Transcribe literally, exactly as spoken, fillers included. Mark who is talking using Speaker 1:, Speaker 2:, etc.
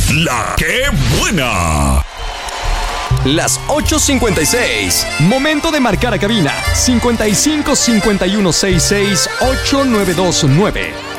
Speaker 1: La que buena.
Speaker 2: Las ocho cincuenta y seis. Momento de marcar a cabina. cincuenta y cinco cincuenta y uno sesenta y seis ocho nueve dos nueve.